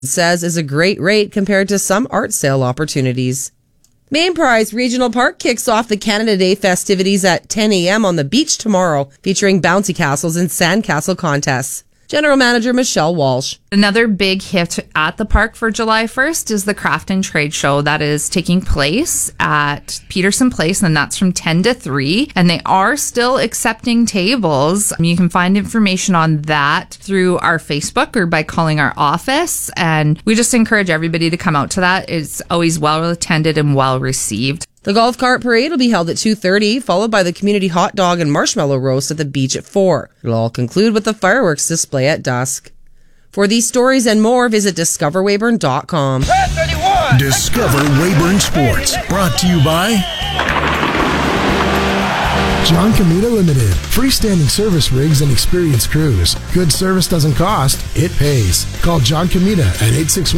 says is a great rate compared to some art sale opportunities. Main Prize Regional Park kicks off the Canada Day festivities at 10 a.m. on the beach tomorrow, featuring bouncy castles and sandcastle contests. General Manager Michelle Walsh. Another big hit at the park for July 1st is the Craft and Trade Show that is taking place at Peterson Place, and that's from 10 to 3. And they are still accepting tables. You can find information on that through our Facebook or by calling our office. And we just encourage everybody to come out to that. It's always well attended and well received. The golf cart parade will be held at 2:30, followed by the community hot dog and marshmallow roast at the beach at 4. It'll all conclude with the fireworks display at dusk. For these stories and more, visit discoverweyburn.com. Discover Weyburn Sports, brought to you by John Comita Limited. Freestanding service rigs and experienced crews. Good service doesn't cost, it pays. Call John Comita at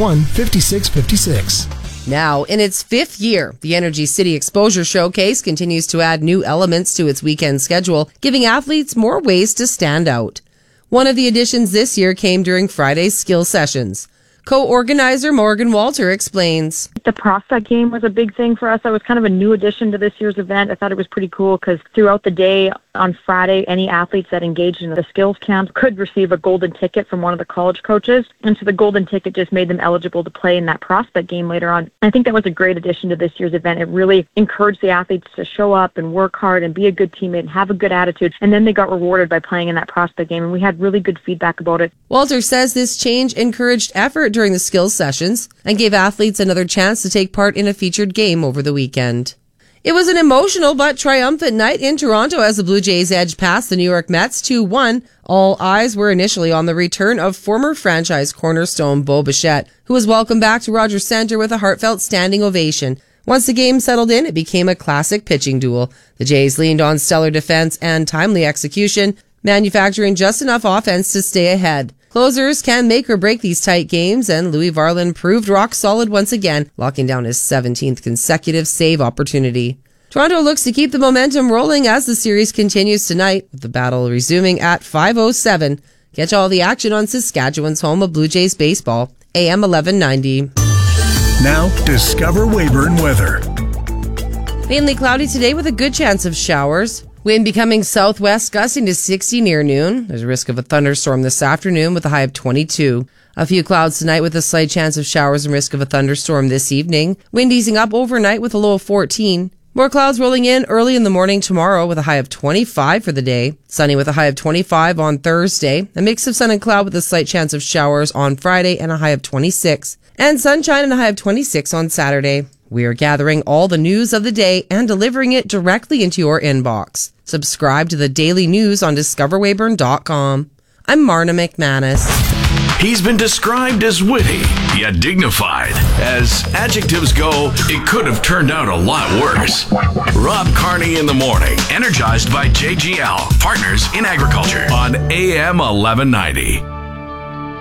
861-5656. Now, in its 5th year, the Energy City Exposure Showcase continues to add new elements to its weekend schedule, giving athletes more ways to stand out. One of the additions this year came during Friday's skill sessions. Co-organizer Morgan Walter explains. The prospect game was a big thing for us. That was kind of a new addition to this year's event. I thought it was pretty cool because throughout the day on Friday, any athletes that engaged in the skills camps could receive a golden ticket from one of the college coaches. And so the golden ticket just made them eligible to play in that prospect game later on. I think that was a great addition to this year's event. It really encouraged the athletes to show up and work hard and be a good teammate and have a good attitude. And then they got rewarded by playing in that prospect game. And we had really good feedback about it. Walter says this change encouraged effort during the skills sessions and gave athletes another chance to take part in a featured game over the weekend. It was an emotional but triumphant night in Toronto as the Blue Jays edged past the New York Mets 2-1. All eyes were initially on the return of former franchise cornerstone Bo Bichette, who was welcomed back to Rogers Centre with a heartfelt standing ovation. Once the game settled in, it became a classic pitching duel. The Jays leaned on stellar defense and timely execution, manufacturing just enough offense to stay ahead. Closers can make or break these tight games, and Louis Varland proved rock solid once again, locking down his 17th consecutive save opportunity. Toronto looks to keep the momentum rolling as the series continues tonight, with the battle resuming at 5:07. Catch all the action on Saskatchewan's home of Blue Jays baseball, AM 1190. Now, Discover Weyburn weather. Mainly cloudy today with a good chance of showers. Wind becoming southwest, gusting to 60 near noon. There's a risk of a thunderstorm this afternoon with a high of 22. A few clouds tonight with a slight chance of showers and risk of a thunderstorm this evening. Wind easing up overnight with a low of 14. More clouds rolling in early in the morning tomorrow with a high of 25 for the day. Sunny with a high of 25 on Thursday. A mix of sun and cloud with a slight chance of showers on Friday and a high of 26. And sunshine and a high of 26 on Saturday. We are gathering all the news of the day and delivering it directly into your inbox. Subscribe to the daily news on discoverweyburn.com. I'm Marna McManus. He's been described as witty, yet dignified. As adjectives go, it could have turned out a lot worse. Rob Carney in the morning, energized by JGL, Partners in Agriculture, on AM 1190.